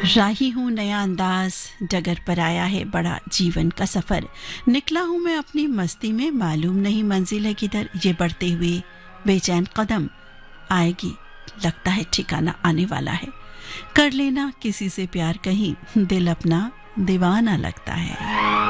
राही हूँ नया अंदाज, डगर पर आया है बड़ा जीवन का सफर। निकला हूँ मैं अपनी मस्ती में, मालूम नहीं मंजिल है किधर। ये बढ़ते हुए बेचैन कदम आएगी, लगता है ठिकाना आने वाला है। कर लेना किसी से प्यार, कहीं दिल अपना दीवाना लगता है।